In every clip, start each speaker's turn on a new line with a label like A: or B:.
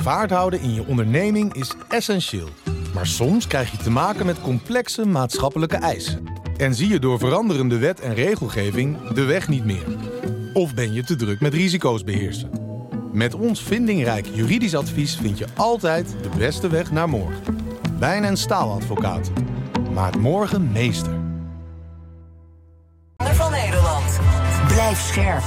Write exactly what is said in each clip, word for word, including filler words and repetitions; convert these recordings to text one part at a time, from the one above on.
A: vaart houden in je onderneming is essentieel. Maar soms krijg je te maken met complexe maatschappelijke eisen. En zie je door veranderende wet en regelgeving de weg niet meer. Of ben je te druk met risico's beheersen. Met ons vindingrijk juridisch advies vind je altijd de beste weg naar morgen. Wijn- en Staaladvocaten. Maak morgen meester.
B: Van Nederland. Blijf scherp.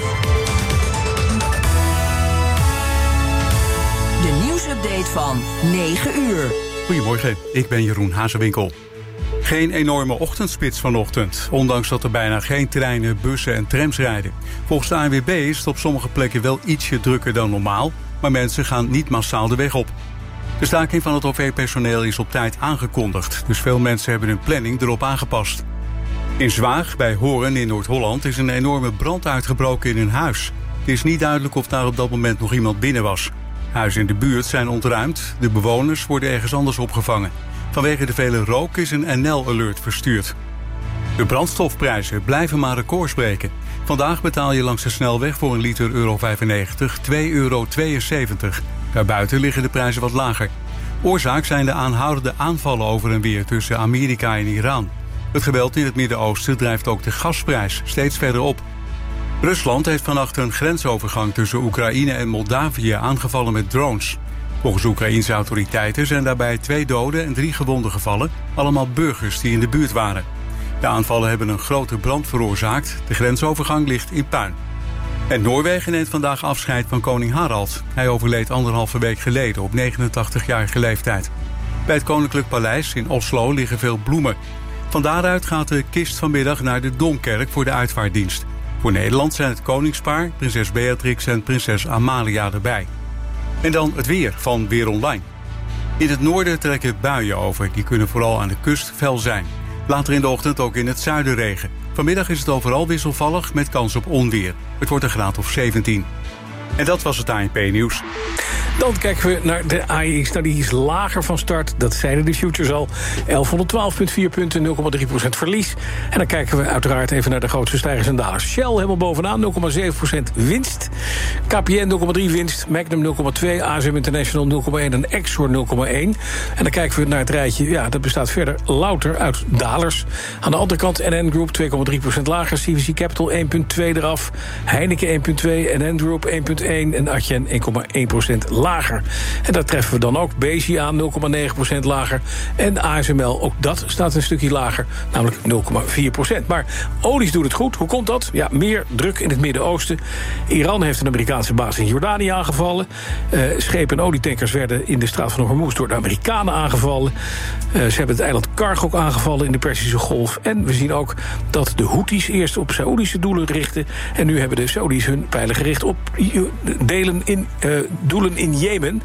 B: De nieuwsupdate van negen uur.
C: Goedemorgen, ik ben Jeroen Hazewinkel. Geen enorme ochtendspits vanochtend, ondanks dat er bijna geen treinen, bussen en trams rijden. Volgens de A N W B is het op sommige plekken wel ietsje drukker dan normaal, maar mensen gaan niet massaal de weg op. De staking van het O V-personeel is op tijd aangekondigd, dus veel mensen hebben hun planning erop aangepast. In Zwaag, bij Hoorn in Noord-Holland, is een enorme brand uitgebroken in een huis. Het is niet duidelijk of daar op dat moment nog iemand binnen was. Huizen in de buurt zijn ontruimd, de bewoners worden ergens anders opgevangen. Vanwege de vele rook is een N L-alert verstuurd. De brandstofprijzen blijven maar records breken. Vandaag betaal je langs de snelweg voor een liter euro vijfennegentig twee euro tweeënzeventig. Daarbuiten liggen de prijzen wat lager. Oorzaak zijn de aanhoudende aanvallen over en weer tussen Amerika en Iran. Het geweld in het Midden-Oosten drijft ook de gasprijs steeds verder op. Rusland heeft vannacht een grensovergang tussen Oekraïne en Moldavië aangevallen met drones. Volgens Oekraïense autoriteiten zijn daarbij twee doden en drie gewonden gevallen, allemaal burgers die in de buurt waren. De aanvallen hebben een grote brand veroorzaakt. De grensovergang ligt in puin. En Noorwegen neemt vandaag afscheid van koning Harald. Hij overleed anderhalve week geleden op negenentachtigjarige leeftijd. Bij het Koninklijk Paleis in Oslo liggen veel bloemen. Van daaruit gaat de kist vanmiddag naar de Domkerk voor de uitvaartdienst. Voor Nederland zijn het koningspaar, prinses Beatrix en prinses Amalia erbij. En dan het weer van Weer Online. In het noorden trekken buien over. Die kunnen vooral aan de kust fel zijn. Later in de ochtend ook in het zuiden regen. Vanmiddag is het overal wisselvallig met kans op onweer. Het wordt een graad of zeventien. En dat was het A N P-nieuws.
D: Dan kijken we naar de A E X. Nou, die is lager van start. Dat zeiden de futures al. elfhonderdtwaalf komma vier punten, nul komma drie procent verlies. En dan kijken we uiteraard even naar de grootste stijgers en dalers. Shell helemaal bovenaan, nul komma zeven procent winst. K P N nul komma drie winst. Magnum nul komma twee. A S M International nul komma één. En Exor nul komma één. En dan kijken we naar het rijtje. Ja, dat bestaat verder louter uit dalers. Aan de andere kant N N Group twee komma drie procent lager. C V C Capital één komma twee eraf. Heineken één komma twee. N N Group één komma één. En Adyen één komma één procent lager. En dat treffen we dan ook. Bezi aan nul komma negen procent lager. En A S M L, ook dat staat een stukje lager. Namelijk nul komma vier procent. Maar olies doet het goed. Hoe komt dat? Ja, meer druk in het Midden-Oosten. Iran heeft een Amerikaanse baas in Jordanië aangevallen. Uh, schepen en olietankers werden in de straat van Hormuz door de Amerikanen aangevallen. Uh, ze hebben het eiland Karg ook aangevallen in de Perzische Golf. En we zien ook dat de Houthis eerst op Saoedische doelen richten. En nu hebben de Saudis hun pijlen gericht op delen in, uh, doelen in Jemen.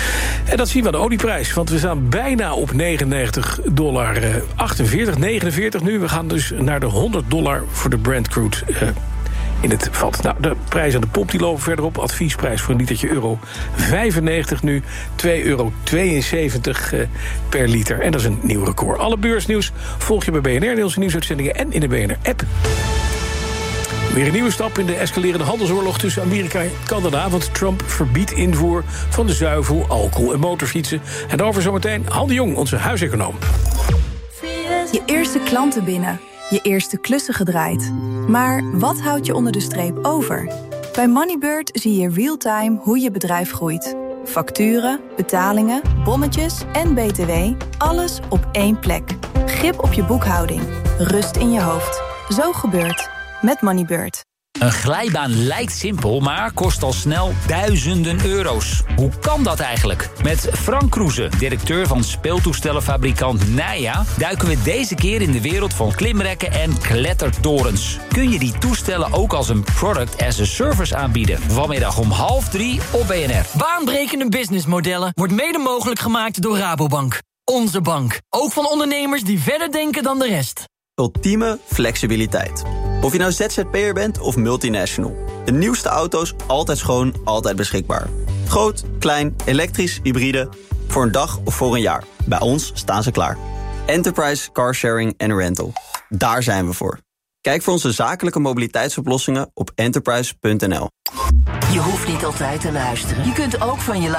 D: En dat zien we aan de olieprijs. Want we staan bijna op negenennegentig dollar achtenveertig, negenenveertig nu. We gaan dus naar de honderd dollar voor de Brent crude uh, in het vat. Nou, de prijs aan de pomp die lopen verderop. Adviesprijs voor een litertje euro vijfennegentig nu. twee euro tweeënzeventig uh, per liter. En dat is een nieuw record. Alle beursnieuws volg je bij B N R, Niels nieuwsuitzendingen en in de B N R-app. Weer een nieuwe stap in de escalerende handelsoorlog tussen Amerika en Canada. Want Trump verbiedt invoer van de zuivel, alcohol en motorfietsen. En daarover zometeen Han de Jong, onze huiseconoom.
E: Je eerste klanten binnen. Je eerste klussen gedraaid. Maar wat houdt je onder de streep over? Bij Moneybird zie je real-time hoe je bedrijf groeit. Facturen, betalingen, bonnetjes en B T W. Alles op één plek. Grip op je boekhouding. Rust in je hoofd. Zo gebeurt met Moneybird.
F: Een glijbaan lijkt simpel, maar kost al snel duizenden euro's. Hoe kan dat eigenlijk? Met Frank Kroeze, directeur van speeltoestellenfabrikant Nija, duiken we deze keer in de wereld van klimrekken en klettertorens. Kun je die toestellen ook als een product as a service aanbieden? Vanmiddag om half drie op B N R.
G: Baanbrekende businessmodellen wordt mede mogelijk gemaakt door Rabobank. Onze bank. Ook van ondernemers die verder denken dan de rest.
H: Ultieme flexibiliteit. Of je nou Z Z P'er bent of multinational. De nieuwste auto's altijd schoon, altijd beschikbaar. Groot, klein, elektrisch, hybride. Voor een dag of voor een jaar. Bij ons staan ze klaar. Enterprise Car Sharing en Rental. Daar zijn we voor. Kijk voor onze zakelijke mobiliteitsoplossingen op enterprise punt n l.
B: Je hoeft niet altijd te luisteren. Je kunt ook van je